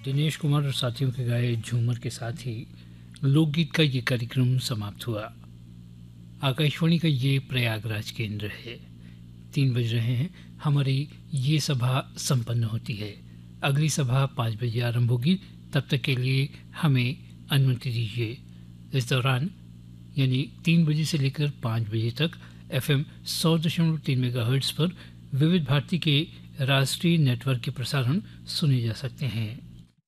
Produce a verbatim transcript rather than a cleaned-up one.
दिनेश कुमार और साथियों के गाए झूमर के साथ ही लोकगीत का ये कार्यक्रम समाप्त हुआ। आकाशवाणी का ये प्रयागराज केंद्र है। तीन बज रहे हैं, हमारी ये सभा संपन्न होती है। अगली सभा पाँच बजे आरंभ होगी। तब तक के लिए हमें अनुमति दीजिए। इस दौरान यानी तीन बजे से लेकर पाँच बजे तक एफ एम सौ दशमलव तीन मेगा हर्ट्ज़ पर विविध भारती के राष्ट्रीय नेटवर्क के प्रसारण सुने जा सकते हैं।